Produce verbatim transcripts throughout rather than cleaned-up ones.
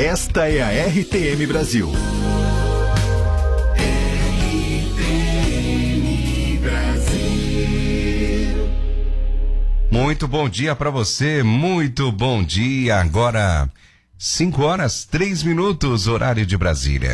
Esta é a R T M Brasil. R T M Brasil. Muito bom dia para você, muito bom dia. Agora, cinco horas, três minutos, horário de Brasília.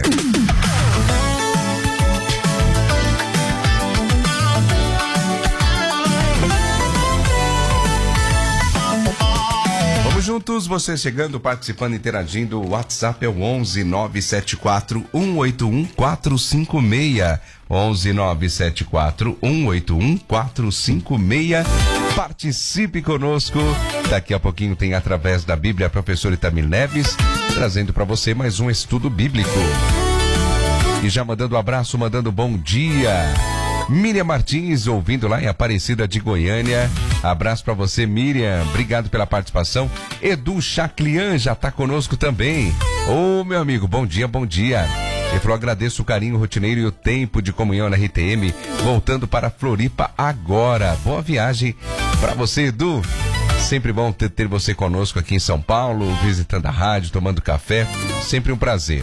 Juntos, você chegando, participando, interagindo. O WhatsApp é o onze nove sete quatro um oito um quatro cinco seis. onze nove sete quatro um oito um quatro cinco seis. Participe conosco. Daqui a pouquinho tem Através da Bíblia, a professora Itamir Neves, trazendo para você mais um estudo bíblico. E já mandando um abraço, mandando bom dia. Miriam Martins, ouvindo lá em Aparecida de Goiânia. Abraço pra você, Miriam. Obrigado pela participação. Edu Chaclian já tá conosco também. Ô, meu amigo, bom dia, bom dia. Ele falou: agradeço o carinho rotineiro e o tempo de comunhão na R T M. Voltando para Floripa agora. Boa viagem pra você, Edu. Sempre bom ter, ter você conosco aqui em São Paulo, visitando a rádio, tomando café. Sempre um prazer.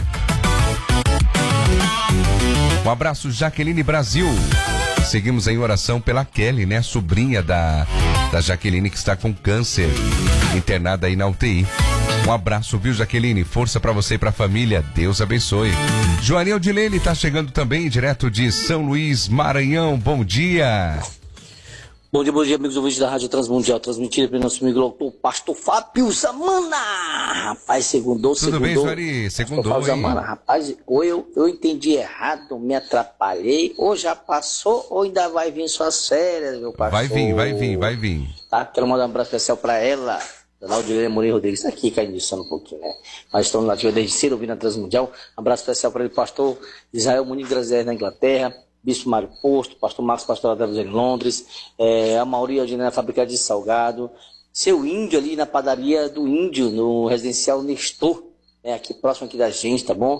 Um abraço, Jaqueline Brasil. Seguimos em oração pela Kelly, né? Sobrinha da, da Jaqueline, que está com câncer, internada aí na U T I. Um abraço, viu, Jaqueline? Força pra você e pra família. Deus abençoe. Joanil Dilene tá chegando também, direto de São Luís, Maranhão. Bom dia. Bom dia, bom dia, amigos ouvintes da Rádio Transmundial, transmitida pelo nosso amigo doutor Pastor Fábio Zamana. Rapaz, segundou, Tudo segundou. bem, Suari? Segundou, Fábio Zamana, rapaz, ou eu, eu entendi errado, me atrapalhei, ou já passou, ou ainda vai vir suas férias, meu pastor. Vai vir, vai vir, vai vir. Tá, quero mandar um abraço especial pra ela, Dona Aldirene Moreira Rodrigues, tá aqui, caindo um pouquinho, né? Mas estamos lá, desde cedo ouvindo a Transmundial. Um abraço especial para ele, pastor Israel Muniz Grazier, na Inglaterra. Bispo Mário Posto, pastor Marcos Pastoral Deves em Londres, é, a Mauri Aldina na fábrica de Salgado, seu Índio ali na padaria do Índio, no residencial Nestor, né, aqui próximo aqui da gente, tá bom?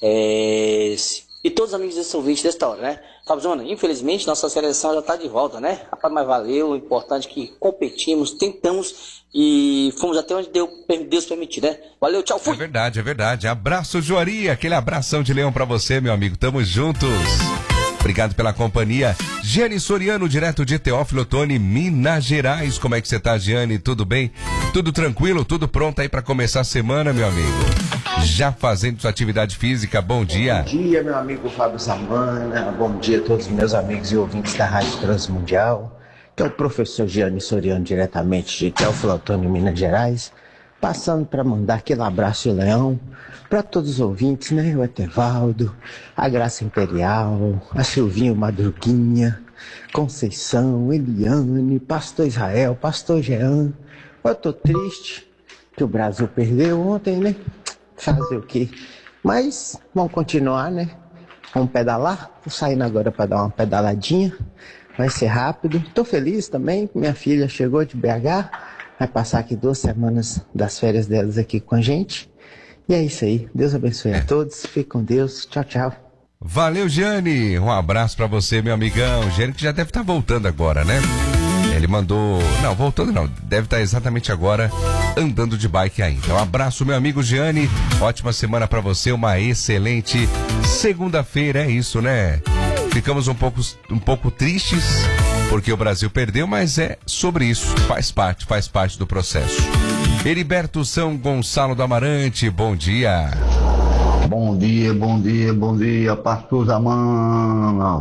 É, e todos os amigos desse ouvinte desta hora, né? Fábio Zona, infelizmente nossa seleção já tá de volta, né? Rapaz, mas valeu, o importante é que competimos, tentamos e fomos até onde Deus, Deus permitir, né? Valeu, tchau, fui! É verdade, é verdade. Abraço, Joari, aquele abração de leão pra você, meu amigo. Tamo juntos. Obrigado pela companhia. Giane Soriano, direto de Teófilo Otoni, Minas Gerais. Como é que você tá, Giane? Tudo bem? Tudo tranquilo? Tudo pronto aí para começar a semana, meu amigo? Já fazendo sua atividade física. Bom dia. Bom dia, meu amigo Fábio Zamana. Bom dia a todos os meus amigos e ouvintes da Rádio Transmundial. Que é o professor Giane Soriano, diretamente de Teófilo Otoni, Minas Gerais. Passando para mandar aquele abraço de leão para todos os ouvintes, né? O Etevaldo, a Graça Imperial, a Silvinho Madruguinha, Conceição, Eliane, Pastor Israel, Pastor Jean. Eu tô triste que o Brasil perdeu ontem, né? Fazer o quê? Mas vamos continuar, né? Vamos pedalar. Tô saindo agora para dar uma pedaladinha. Vai ser rápido. Tô feliz também. Minha filha chegou de B H. Vai passar aqui duas semanas das férias delas aqui com a gente. E é isso aí. Deus abençoe é. a todos. Fique com Deus. Tchau, tchau. Valeu, Giane. Um abraço pra você, meu amigão. Giane que já deve estar voltando agora, né? Ele mandou... Não, voltando não. Deve estar exatamente agora andando de bike ainda. Um abraço, meu amigo Giane. Ótima semana pra você. Uma excelente segunda-feira. É isso, né? Ficamos um pouco, um pouco tristes porque o Brasil perdeu, mas é sobre isso. Faz parte, faz parte do processo. Heriberto São Gonçalo do Amarante, bom dia. Bom dia, bom dia, bom dia, pastor Zamana,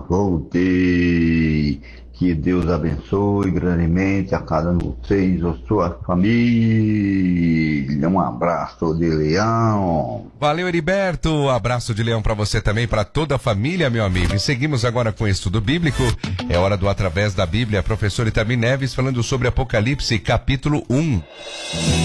voltei. Que Deus abençoe grandemente a cada um de vocês, a sua família. Um abraço de leão. Valeu, Heriberto. Abraço de leão para você também, para toda a família, meu amigo. E seguimos agora com o estudo bíblico. É hora do Através da Bíblia. Professor Itamir Neves falando sobre Apocalipse, capítulo um.